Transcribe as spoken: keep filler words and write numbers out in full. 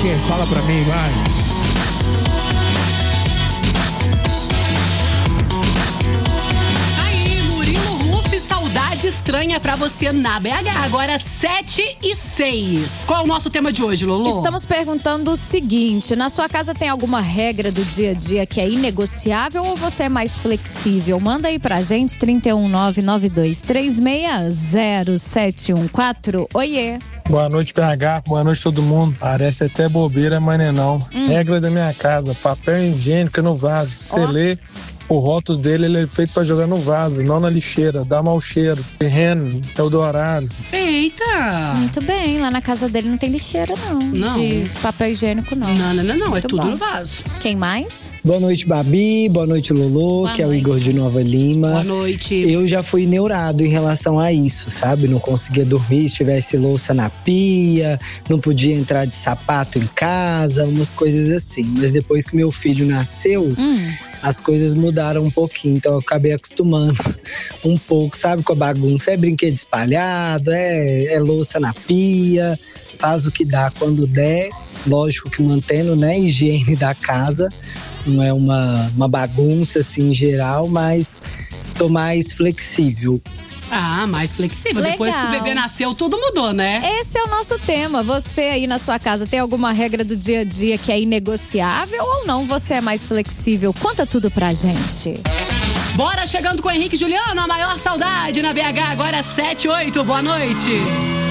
quê? Fala pra mim, vai. Saudade estranha pra você na B H. Agora sete e seis. Qual é o nosso tema de hoje, Lolo? Estamos perguntando o seguinte: na sua casa tem alguma regra do dia a dia que é inegociável ou você é mais flexível? Manda aí pra gente, trinta e um, nove nove dois três seis zero sete um quatro. Oiê! Boa noite, P H. Boa noite, todo mundo. Parece até bobeira, mas não é não. Hum. Regra da minha casa: papel higiênico no vaso. Você oh. lê, o rótulo dele ele é feito pra jogar no vaso, não na lixeira. Dá mau cheiro. Terreno, Eldorado. Eita! Muito bem. Lá na casa dele não tem lixeira, não. Não. De papel higiênico, não. Não, não, não. não. É Muito tudo bom. no vaso. Quem mais? Boa noite, Babi. Boa noite, Lolo, Boa que noite. é o Igor de Nova Lima. Boa noite. Eu já fui neurado em relação a isso, sabe? Não conseguia dormir se tivesse louça na pia, não podia entrar de sapato em casa, umas coisas assim. Mas depois que meu filho nasceu, hum. as coisas mudaram um pouquinho, então eu acabei acostumando um pouco, sabe? Com a bagunça. É brinquedo espalhado, é, é louça na pia, faz o que dá quando der. Lógico que mantendo, né, a higiene da casa. Não é uma, uma bagunça assim em geral, mas tô mais flexível. Ah, mais flexível. Legal. Depois que o bebê nasceu, tudo mudou, né? Esse é o nosso tema. Você aí na sua casa tem alguma regra do dia a dia que é inegociável ou não? Você é mais flexível? Conta tudo pra gente. Bora chegando com o Henrique e Juliano, a maior saudade na B H. Agora sete e oito. Boa noite.